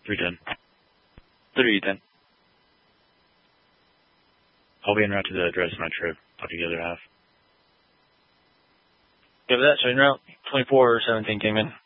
310. 310. I'll be en route to the address of my trip. Talk to you the other half. Give that, so en route. 2417 came in.